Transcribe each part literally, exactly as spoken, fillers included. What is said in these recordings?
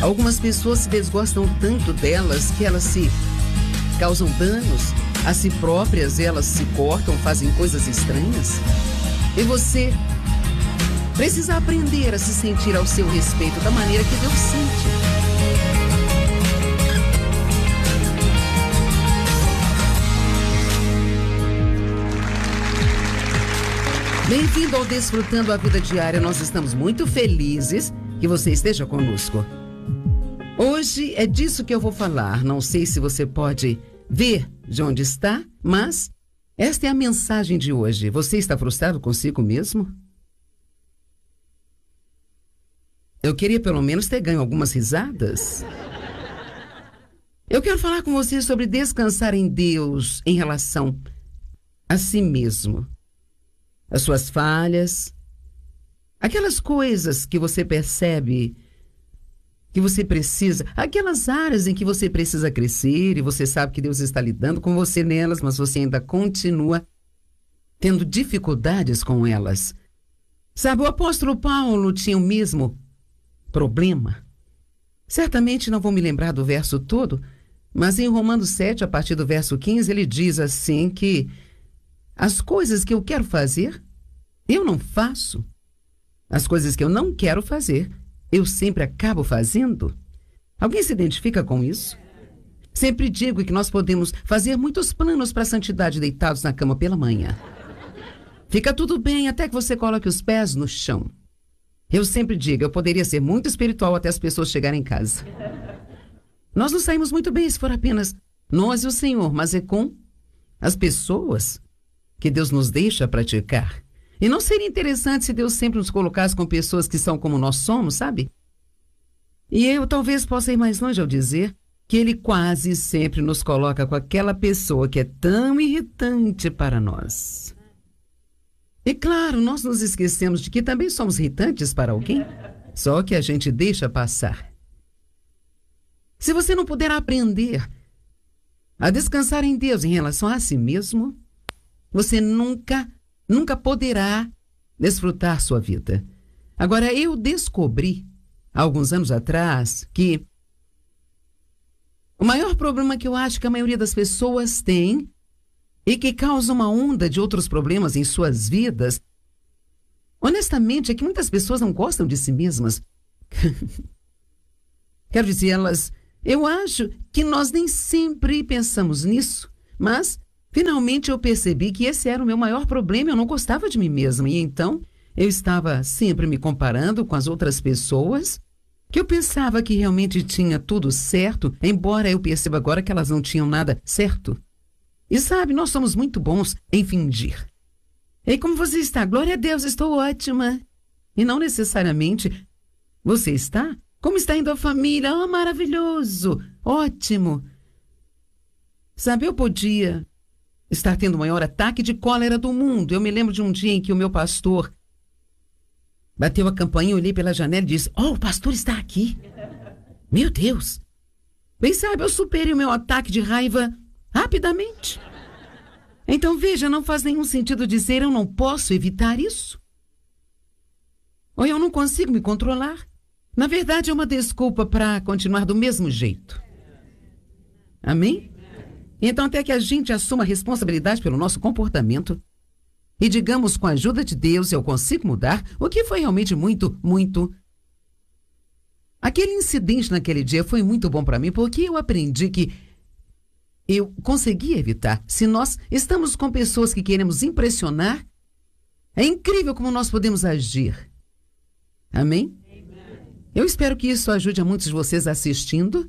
Algumas pessoas se desgostam tanto delas que elas se causam danos a si próprias, elas se cortam, fazem coisas estranhas. E você precisa aprender a se sentir ao seu respeito da maneira que Deus sente. Bem-vindo ao Desfrutando a Vida Diária. Nós estamos muito felizes que você esteja conosco. Hoje é disso que eu vou falar. Não sei se você pode ver de onde está, mas esta é a mensagem de hoje. Você está frustrado consigo mesmo? Eu queria pelo menos ter ganho algumas risadas. Eu quero falar com você sobre descansar em Deus em relação a si mesmo. As suas falhas, aquelas coisas que você percebe que você precisa, aquelas áreas em que você precisa crescer e você sabe que Deus está lidando com você nelas, mas você ainda continua tendo dificuldades com elas. Sabe, o apóstolo Paulo tinha o mesmo problema. Certamente não vou me lembrar do verso todo, mas em Romanos sete, a partir do verso quinze, ele diz assim que as coisas que eu quero fazer, eu não faço. As coisas que eu não quero fazer, eu sempre acabo fazendo. Alguém se identifica com isso? Sempre digo que nós podemos fazer muitos planos para a santidade deitados na cama pela manhã. Fica tudo bem até que você coloque os pés no chão. Eu sempre digo, eu poderia ser muito espiritual até as pessoas chegarem em casa. Nós nos saímos muito bem se for apenas nós e o Senhor, mas é com as pessoas que Deus nos deixa praticar. E não seria interessante se Deus sempre nos colocasse com pessoas que são como nós somos, sabe? E eu talvez possa ir mais longe ao dizer que Ele quase sempre nos coloca com aquela pessoa que é tão irritante para nós. E claro, nós nos esquecemos de que também somos irritantes para alguém, só que a gente deixa passar. Se você não puder aprender a descansar em Deus em relação a si mesmo, você nunca, nunca poderá desfrutar sua vida. Agora, eu descobri, há alguns anos atrás, que o maior problema que eu acho que a maioria das pessoas tem e que causa uma onda de outros problemas em suas vidas, honestamente, é que muitas pessoas não gostam de si mesmas. Quero dizer, elas, eu acho que nós nem sempre pensamos nisso, mas finalmente eu percebi que esse era o meu maior problema, eu não gostava de mim mesma. E então eu estava sempre me comparando com as outras pessoas, que eu pensava que realmente tinha tudo certo, embora eu perceba agora que elas não tinham nada certo. E sabe, nós somos muito bons em fingir. E como você está? Glória a Deus, estou ótima. E não necessariamente você está? Como está indo a família? Oh, maravilhoso, ótimo. Sabe, eu podia estar tendo o maior ataque de cólera do mundo. Eu me lembro de um dia em que o meu pastor bateu a campainha, eu olhei pela janela e disse, oh, o pastor está aqui. Meu Deus. Bem, sabe, eu superei o meu ataque de raiva rapidamente. Então, veja, não faz nenhum sentido dizer eu não posso evitar isso. Ou eu não consigo me controlar. Na verdade, é uma desculpa para continuar do mesmo jeito. Amém? Então, até que a gente assuma a responsabilidade pelo nosso comportamento e digamos, com a ajuda de Deus, eu consigo mudar, o que foi realmente muito, muito... Aquele incidente naquele dia foi muito bom para mim, porque eu aprendi que eu consegui evitar. Se nós estamos com pessoas que queremos impressionar, é incrível como nós podemos agir. Amém? Eu espero que isso ajude a muitos de vocês assistindo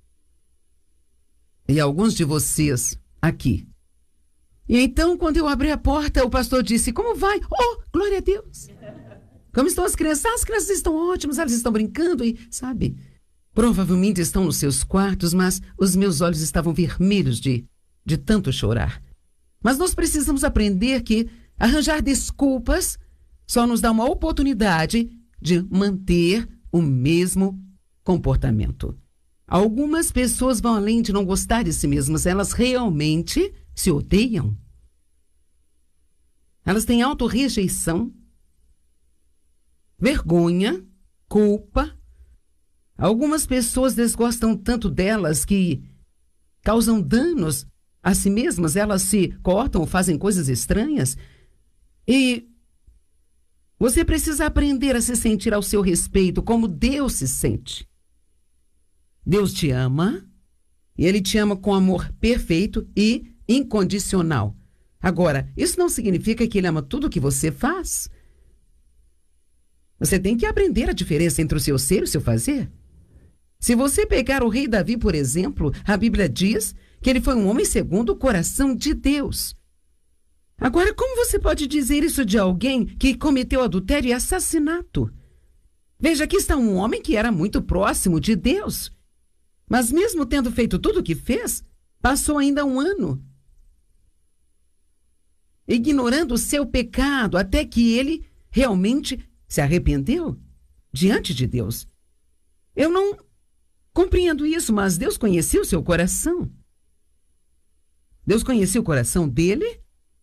e alguns de vocês aqui. E então, quando eu abri a porta, o pastor disse, como vai? Oh, glória a Deus! Como estão as crianças? As crianças estão ótimas, elas estão brincando e, sabe, provavelmente estão nos seus quartos, mas os meus olhos estavam vermelhos de, de tanto chorar. Mas nós precisamos aprender que arranjar desculpas só nos dá uma oportunidade de manter o mesmo comportamento. Algumas pessoas vão além de não gostar de si mesmas, elas realmente se odeiam. Elas têm autorrejeição, vergonha, culpa, Algumas pessoas desgostam tanto delas que causam danos a si mesmas, elas se cortam ou fazem coisas estranhas. E você precisa aprender a se sentir ao seu respeito, como Deus se sente. Deus te ama, e Ele te ama com amor perfeito e incondicional. Agora, isso não significa que Ele ama tudo o que você faz. Você tem que aprender a diferença entre o seu ser e o seu fazer. Se você pegar o rei Davi, por exemplo, a Bíblia diz que ele foi um homem segundo o coração de Deus. Agora, como você pode dizer isso de alguém que cometeu adultério e assassinato? Veja, aqui está um homem que era muito próximo de Deus. Mas mesmo tendo feito tudo o que fez, passou ainda um ano ignorando o seu pecado, até que ele realmente se arrependeu diante de Deus. Eu não compreendo isso, mas Deus conhecia o seu coração. Deus conhecia o coração dele.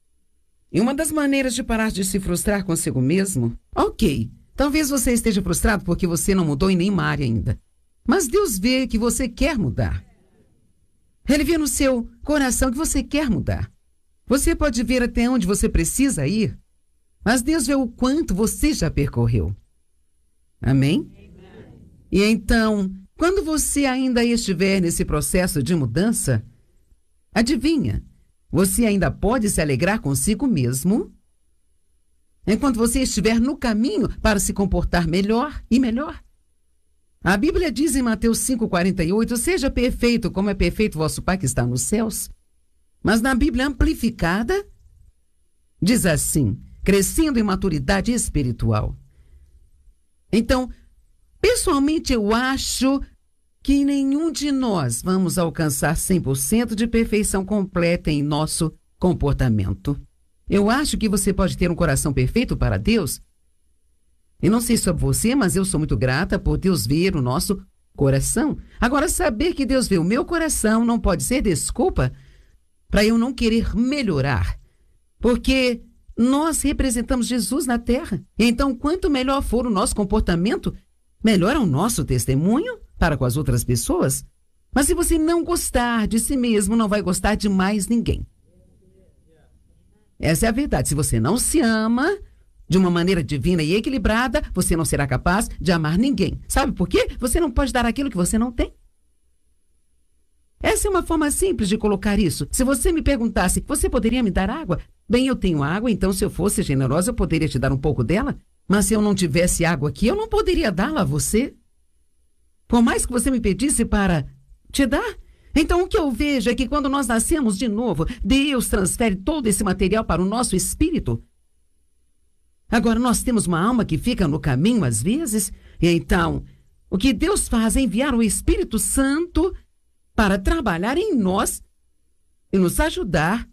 E uma das maneiras de parar de se frustrar consigo mesmo, ok, talvez você esteja frustrado porque você não mudou em nenhuma área ainda. Mas Deus vê que você quer mudar. Ele vê no seu coração que você quer mudar. Você pode ver até onde você precisa ir, mas Deus vê o quanto você já percorreu. Amém? E então, quando você ainda estiver nesse processo de mudança, adivinha, você ainda pode se alegrar consigo mesmo, enquanto você estiver no caminho para se comportar melhor e melhor. A Bíblia diz em Mateus cinco, quarenta e oito, seja perfeito como é perfeito vosso Pai que está nos céus. Mas na Bíblia amplificada, diz assim, crescendo em maturidade espiritual. Então, pessoalmente eu acho que nenhum de nós vamos alcançar cem por cento de perfeição completa em nosso comportamento. Eu acho que você pode ter um coração perfeito para Deus. E não sei sobre você, mas eu sou muito grata por Deus ver o nosso coração. Agora, saber que Deus vê o meu coração não pode ser desculpa para eu não querer melhorar. Porque nós representamos Jesus na terra. Então, quanto melhor for o nosso comportamento, melhor é o nosso testemunho para com as outras pessoas. Mas se você não gostar de si mesmo, não vai gostar de mais ninguém. Essa é a verdade. Se você não se ama de uma maneira divina e equilibrada, você não será capaz de amar ninguém. Sabe por quê? Você não pode dar aquilo que você não tem. Essa é uma forma simples de colocar isso. Se você me perguntasse, você poderia me dar água? Bem, eu tenho água, então se eu fosse generosa, eu poderia te dar um pouco dela. Mas se eu não tivesse água aqui, eu não poderia dá-la a você. Por mais que você me pedisse para te dar. Então, o que eu vejo é que quando nós nascemos de novo, Deus transfere todo esse material para o nosso espírito. Agora, nós temos uma alma que fica no caminho às vezes, e então, o que Deus faz é enviar o Espírito Santo para trabalhar em nós e nos ajudar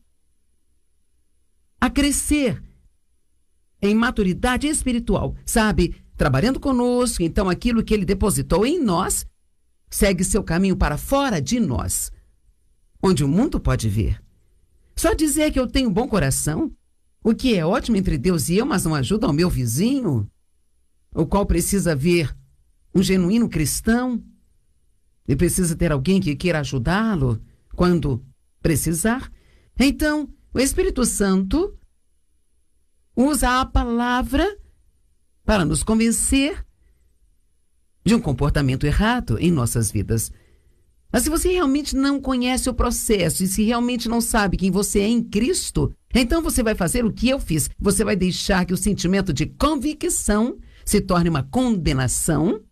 a crescer em maturidade espiritual, sabe? Trabalhando conosco, então aquilo que Ele depositou em nós segue seu caminho para fora de nós, onde o mundo pode ver. Só dizer que eu tenho um bom coração, o que é ótimo entre Deus e eu, mas não ajuda ao meu vizinho, o qual precisa ver um genuíno cristão e precisa ter alguém que queira ajudá-lo quando precisar. Então, o Espírito Santo usa a palavra para nos convencer de um comportamento errado em nossas vidas. Mas se você realmente não conhece o processo e se realmente não sabe quem você é em Cristo, então você vai fazer o que eu fiz. Você vai deixar que o sentimento de convicção se torne uma condenação.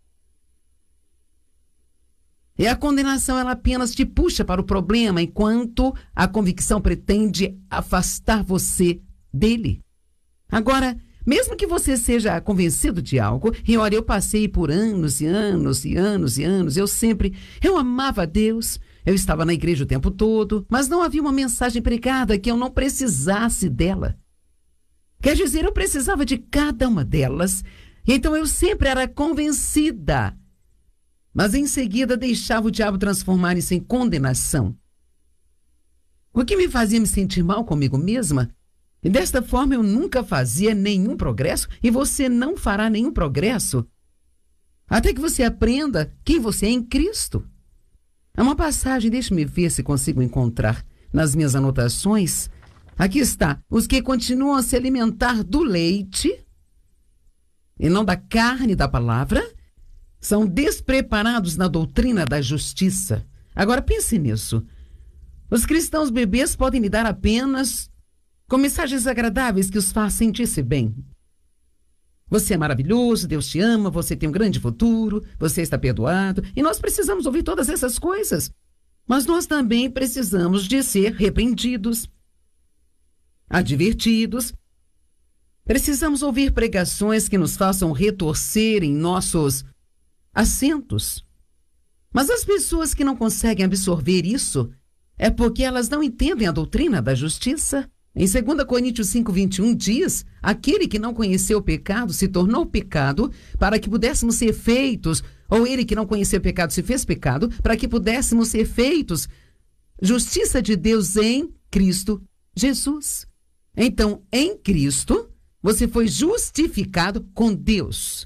E a condenação, ela apenas te puxa para o problema, enquanto a convicção pretende afastar você dele. Agora, mesmo que você seja convencido de algo, e olha, eu passei por anos e anos e anos e anos, eu sempre, eu amava a Deus, eu estava na igreja o tempo todo, mas não havia uma mensagem pregada que eu não precisasse dela. Quer dizer, eu precisava de cada uma delas, e então eu sempre era convencida. Mas em seguida deixava o diabo transformar isso em condenação. O que me fazia me sentir mal comigo mesma. E desta forma eu nunca fazia nenhum progresso e você não fará nenhum progresso até que você aprenda quem você é em Cristo. Há uma passagem, deixe-me ver se consigo encontrar nas minhas anotações. Aqui está: os que continuam a se alimentar do leite e não da carne da palavra são despreparados na doutrina da justiça. Agora pense nisso. Os cristãos bebês podem lidar apenas com mensagens agradáveis que os façam sentir-se bem. Você é maravilhoso, Deus te ama, você tem um grande futuro, você está perdoado. E nós precisamos ouvir todas essas coisas. Mas nós também precisamos de ser repreendidos, advertidos. Precisamos ouvir pregações que nos façam retorcer em nossos assentos. Mas as pessoas que não conseguem absorver isso é porque elas não entendem a doutrina da justiça. Em dois Coríntios cinco, vinte e um diz: aquele que não conheceu o pecado se tornou pecado para que pudéssemos ser feitos, ou ele que não conheceu o pecado se fez pecado para que pudéssemos ser feitos justiça de Deus em Cristo Jesus. Então, em Cristo, você foi justificado com Deus.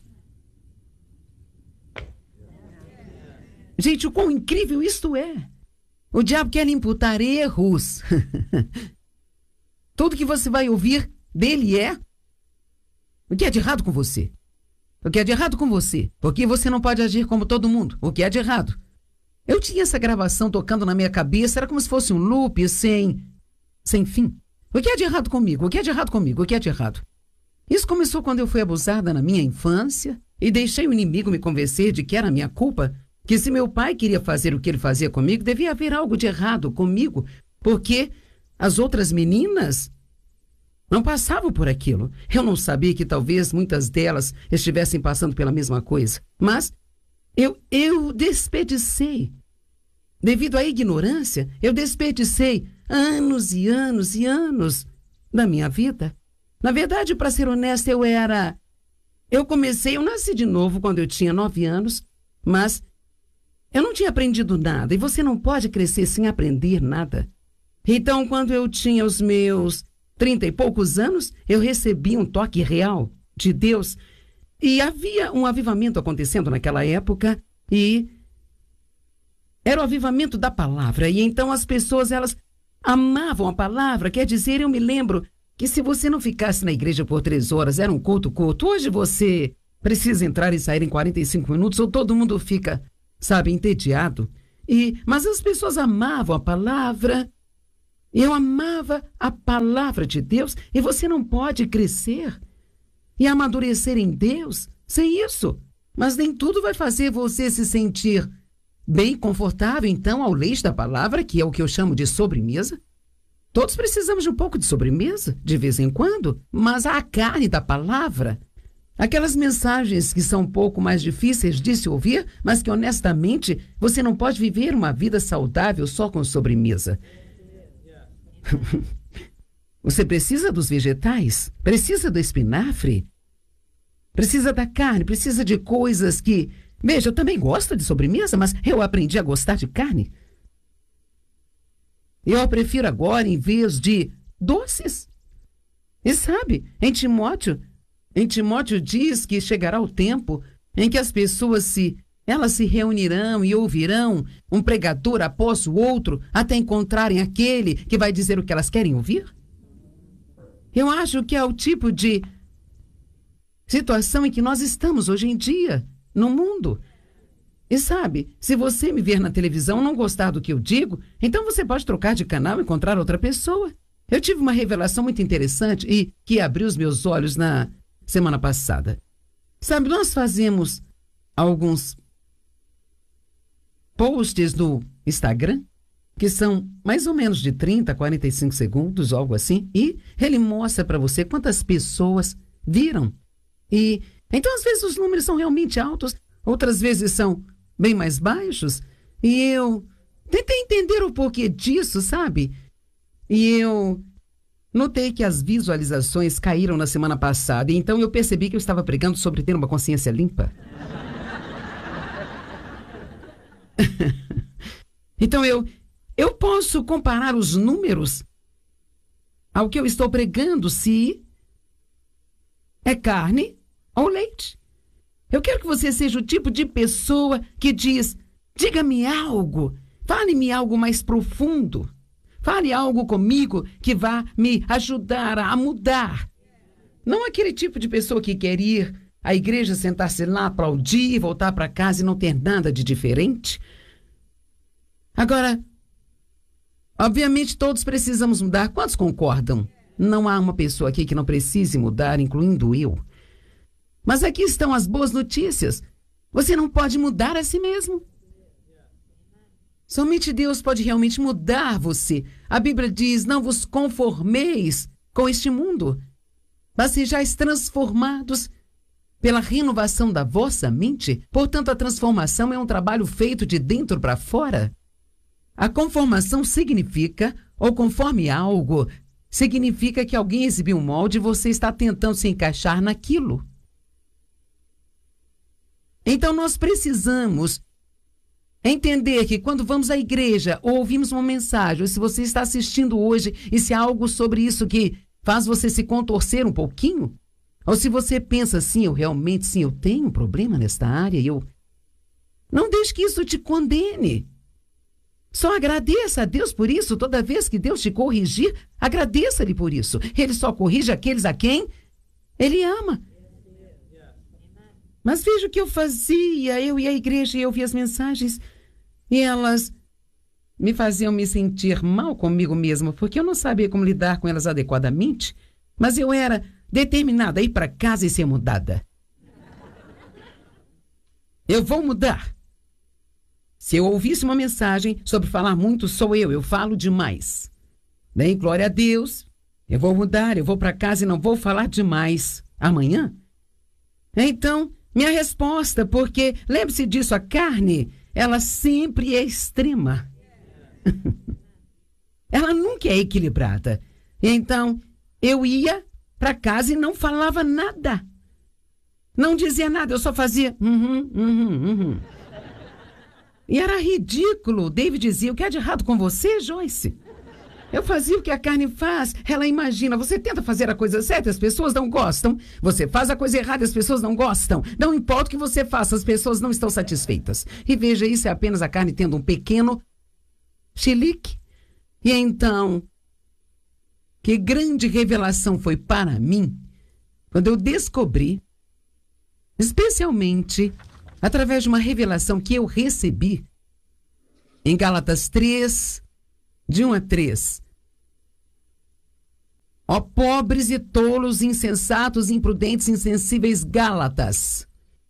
Gente, o quão incrível isto é! O diabo quer lhe imputar erros. Tudo que você vai ouvir dele é: o que é de errado com você? O que é de errado com você? Porque você não pode agir como todo mundo. O que é de errado? Eu tinha essa gravação tocando na minha cabeça, era como se fosse um loop sem, sem fim. O que é de errado comigo? O que é de errado comigo? O que é de errado? Isso começou quando eu fui abusada na minha infância e deixei o inimigo me convencer de que era minha culpa, que se meu pai queria fazer o que ele fazia comigo, devia haver algo de errado comigo, porque as outras meninas não passavam por aquilo. Eu não sabia que talvez muitas delas estivessem passando pela mesma coisa. Mas eu, eu desperdicei. Devido à ignorância, eu desperdicei anos e anos e anos da minha vida. Na verdade, para ser honesta, eu era... Eu comecei, eu nasci de novo quando eu tinha nove anos, mas eu não tinha aprendido nada. E você não pode crescer sem aprender nada. Então, quando eu tinha os meus trinta e poucos anos, eu recebi um toque real de Deus. E havia um avivamento acontecendo naquela época, e era o avivamento da palavra. E então as pessoas, elas amavam a palavra. Quer dizer, eu me lembro que se você não ficasse na igreja por três horas, era um culto, culto. Hoje você precisa entrar e sair em quarenta e cinco minutos, ou todo mundo fica, sabe, entediado. E, mas as pessoas amavam a palavra. Eu amava a palavra de Deus, e você não pode crescer e amadurecer em Deus sem isso. Mas nem tudo vai fazer você se sentir bem confortável, então, ao leite da palavra, que é o que eu chamo de sobremesa. Todos precisamos de um pouco de sobremesa, de vez em quando, mas a carne da palavra, aquelas mensagens que são um pouco mais difíceis de se ouvir, mas que, honestamente, você não pode viver uma vida saudável só com sobremesa. Você precisa dos vegetais, precisa do espinafre, precisa da carne, precisa de coisas que... Veja, eu também gosto de sobremesa, mas eu aprendi a gostar de carne. Eu a prefiro agora em vez de doces. E sabe, em Timóteo, em Timóteo diz que chegará o tempo em que as pessoas se... Elas se reunirão e ouvirão um pregador após o outro até encontrarem aquele que vai dizer o que elas querem ouvir? Eu acho que é o tipo de situação em que nós estamos hoje em dia, no mundo. E sabe, se você me ver na televisão e não gostar do que eu digo, então você pode trocar de canal e encontrar outra pessoa. Eu tive uma revelação muito interessante e que abriu os meus olhos na semana passada. Sabe, nós fazemos alguns posts no Instagram, que são mais ou menos de trinta a quarenta e cinco segundos, algo assim, e ele mostra para você quantas pessoas viram. E então, às vezes, os números são realmente altos, outras vezes são bem mais baixos, e eu tentei entender o porquê disso, sabe? E eu notei que as visualizações caíram na semana passada, e então eu percebi que eu estava pregando sobre ter uma consciência limpa. Então eu, eu posso comparar os números ao que eu estou pregando, se é carne ou leite. Eu quero que você seja o tipo de pessoa que diz: diga-me algo, fale-me algo mais profundo. Fale algo comigo que vá me ajudar a mudar. Não aquele tipo de pessoa que quer ir à igreja, sentar-se lá, aplaudir, voltar para casa e não ter nada de diferente. Agora, obviamente todos precisamos mudar. Quantos concordam? Não há uma pessoa aqui que não precise mudar, incluindo eu. Mas aqui estão as boas notícias. Você não pode mudar a si mesmo. Somente Deus pode realmente mudar você. A Bíblia diz: não vos conformeis com este mundo, mas sejais transformados pela renovação da vossa mente. Portanto, a transformação é um trabalho feito de dentro para fora. A conformação significa, ou conforme algo, significa que alguém exibiu um molde e você está tentando se encaixar naquilo. Então, nós precisamos entender que quando vamos à igreja ou ouvimos uma mensagem, ou se você está assistindo hoje e se há algo sobre isso que faz você se contorcer um pouquinho, ou se você pensa assim: eu realmente, sim, eu tenho um problema nesta área, eu... não deixe que isso te condene. Só agradeça a Deus por isso. Toda vez que Deus te corrigir, agradeça-lhe por isso. Ele só corrige aqueles a quem Ele ama. Mas veja o que eu fazia. Eu ia à igreja e eu via as mensagens e elas me faziam me sentir mal comigo mesma, porque eu não sabia como lidar com elas adequadamente, mas eu era determinada a ir para casa e ser mudada. Eu vou mudar. Se eu ouvisse uma mensagem sobre falar muito, sou eu, eu falo demais. Bem, glória a Deus, eu vou mudar, eu vou para casa e não vou falar demais amanhã. Então, minha resposta, porque lembre-se disso, a carne, ela sempre é extrema. Ela nunca é equilibrada. Então, eu ia para casa e não falava nada. Não dizia nada, eu só fazia uhum, uhum, uhum. E era ridículo. David dizia: o que há de errado com você, Joyce? Eu fazia o que a carne faz. Ela imagina, você tenta fazer a coisa certa, as pessoas não gostam. Você faz a coisa errada, as pessoas não gostam. Não importa o que você faça, as pessoas não estão satisfeitas. E veja, isso é apenas a carne tendo um pequeno chilique. E então, que grande revelação foi para mim quando eu descobri, especialmente através de uma revelação que eu recebi em Gálatas três, de um a três. Ó pobres e tolos, insensatos, imprudentes, insensíveis Gálatas.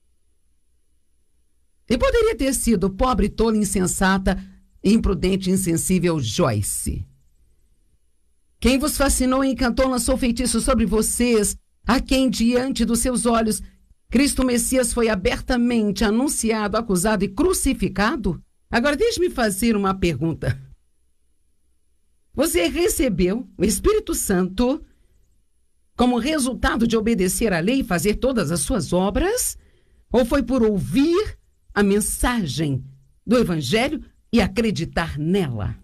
E poderia ter sido pobre, tolo, insensata, imprudente, insensível Joyce. Quem vos fascinou e encantou lançou feitiço sobre vocês, a quem diante dos seus olhos Cristo Messias foi abertamente anunciado, acusado e crucificado? Agora deixe-me fazer uma pergunta. Você recebeu o Espírito Santo como resultado de obedecer à lei e fazer todas as suas obras? Ou foi por ouvir a mensagem do Evangelho e acreditar nela?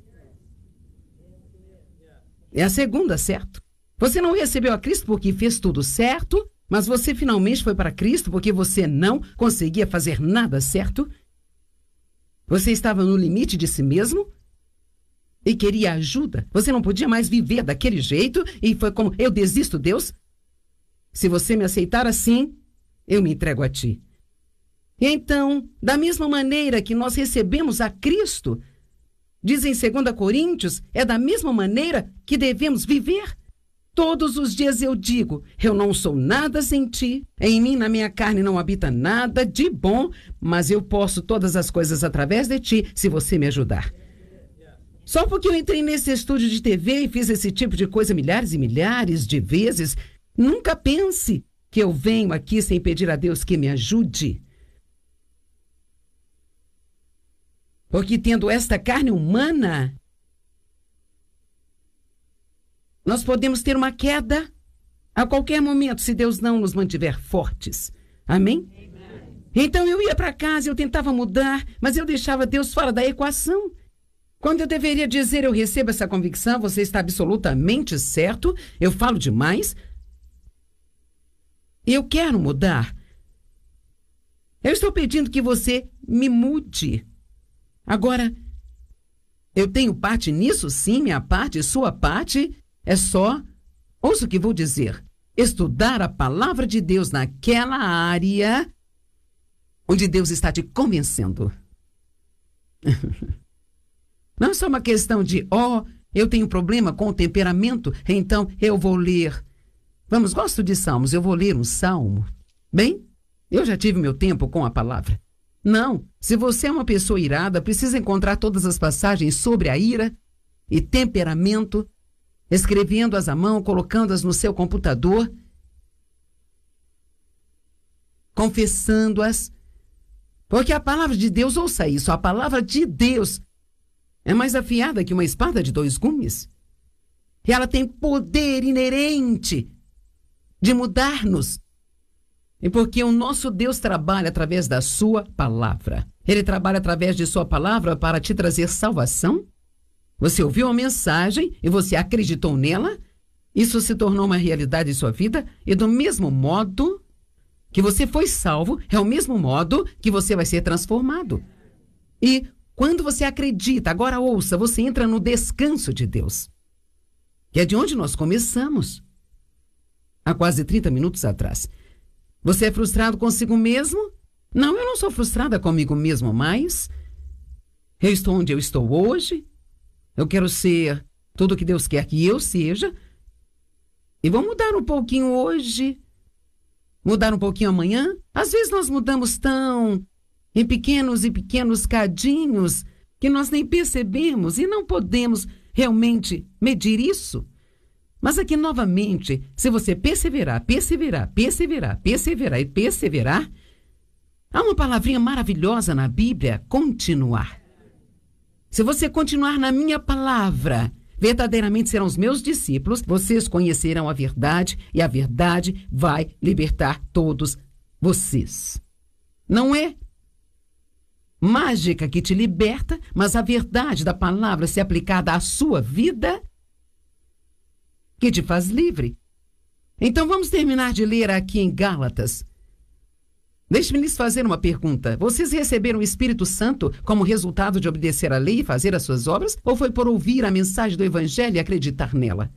É a segunda, certo? Você não recebeu a Cristo porque fez tudo certo, mas você finalmente foi para Cristo porque você não conseguia fazer nada certo? Você estava no limite de si mesmo e queria ajuda. Você não podia mais viver daquele jeito e foi como: eu desisto, Deus. Se você me aceitar assim, eu me entrego a ti. E então, da mesma maneira que nós recebemos a Cristo, diz em dois Coríntios, é da mesma maneira que devemos viver. Todos os dias eu digo: eu não sou nada sem ti, em mim, na minha carne, não habita nada de bom, mas eu posso todas as coisas através de ti, se você me ajudar. Só porque eu entrei nesse estúdio de T V e fiz esse tipo de coisa milhares e milhares de vezes, nunca pense que eu venho aqui sem pedir a Deus que me ajude. Porque tendo esta carne humana, nós podemos ter uma queda a qualquer momento, se Deus não nos mantiver fortes. Amém? Amém. Então eu ia para casa, eu tentava mudar, mas eu deixava Deus fora da equação. Quando eu deveria dizer: eu recebo essa convicção, você está absolutamente certo, eu falo demais, eu quero mudar. Eu estou pedindo que você me mude. Agora, eu tenho parte nisso, sim, minha parte, sua parte é só, ouça o que vou dizer, estudar a palavra de Deus naquela área onde Deus está te convencendo. Não é só uma questão de, ó, oh, eu tenho problema com o temperamento, então eu vou ler. Vamos, gosto de salmos, eu vou ler um salmo. Bem, eu já tive meu tempo com a palavra. Não, se você é uma pessoa irada, precisa encontrar todas as passagens sobre a ira e temperamento, escrevendo-as à mão, colocando-as no seu computador, confessando-as, porque a palavra de Deus, ouça isso, a palavra de Deus é mais afiada que uma espada de dois gumes. E ela tem poder inerente de mudar-nos. E porque o nosso Deus trabalha através da sua palavra. Ele trabalha através de sua palavra para te trazer salvação. Você ouviu a mensagem e você acreditou nela. Isso se tornou uma realidade em sua vida. E do mesmo modo que você foi salvo, é o mesmo modo que você vai ser transformado. E quando você acredita, agora ouça, você entra no descanso de Deus. Que é de onde nós começamos. Há quase trinta minutos atrás. Você é frustrado consigo mesmo? Não, eu não sou frustrada comigo mesmo mais. Eu estou onde eu estou hoje. Eu quero ser tudo o que Deus quer que eu seja. E vou mudar um pouquinho hoje. Mudar um pouquinho amanhã. Às vezes nós mudamos tão em pequenos e pequenos cadinhos que nós nem percebemos e não podemos realmente medir isso. Mas aqui, novamente, se você perseverar, perseverar, perseverar, perseverar e perseverar, há uma palavrinha maravilhosa na Bíblia, continuar. Se você continuar na minha palavra, verdadeiramente serão os meus discípulos, vocês conhecerão a verdade e a verdade vai libertar todos vocês. Não é mágica que te liberta, mas a verdade da palavra se aplicada à sua vida que te faz livre. Então vamos terminar de ler aqui em Gálatas. Deixe-me lhes fazer uma pergunta. Vocês receberam o Espírito Santo como resultado de obedecer à lei e fazer as suas obras? Ou foi por ouvir a mensagem do Evangelho e acreditar nela?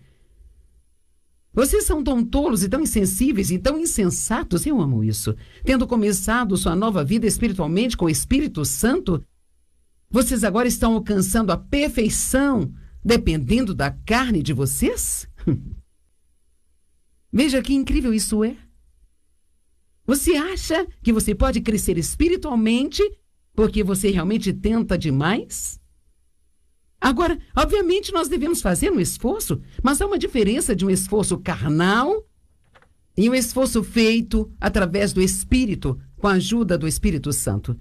Vocês são tão tolos e tão insensíveis e tão insensatos, eu amo isso. Tendo começado sua nova vida espiritualmente com o Espírito Santo, vocês agora estão alcançando a perfeição dependendo da carne de vocês? Veja que incrível isso é. Você acha que você pode crescer espiritualmente porque você realmente tenta demais? Agora, obviamente nós devemos fazer um esforço, mas há uma diferença de um esforço carnal e um esforço feito através do Espírito, com a ajuda do Espírito Santo.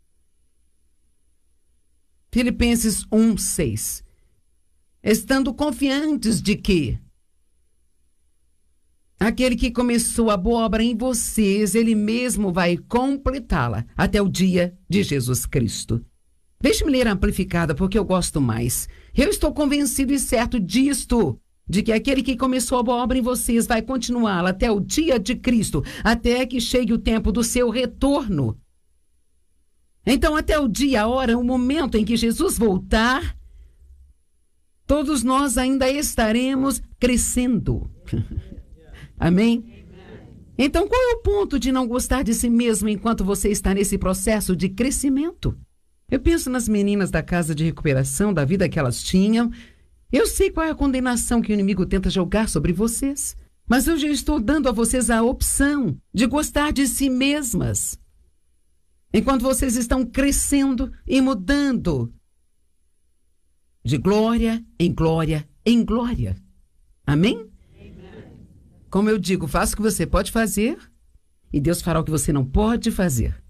Filipenses um, seis. Estando confiantes de que aquele que começou a boa obra em vocês, ele mesmo vai completá-la até o dia de Jesus Cristo. Deixe-me ler a amplificada, porque eu gosto mais. Eu estou convencido e certo disto, de que aquele que começou a boa obra em vocês vai continuá-la até o dia de Cristo, até que chegue o tempo do seu retorno. Então, até o dia, a hora, o momento em que Jesus voltar, todos nós ainda estaremos crescendo. Amém? Então, qual é o ponto de não gostar de si mesmo enquanto você está nesse processo de crescimento? Eu penso nas meninas da casa de recuperação, da vida que elas tinham. Eu sei qual é a condenação que o inimigo tenta jogar sobre vocês. Mas eu já estou dando a vocês a opção de gostar de si mesmas. Enquanto vocês estão crescendo e mudando de glória em glória em glória. Amém? Como eu digo, faça o que você pode fazer e Deus fará o que você não pode fazer.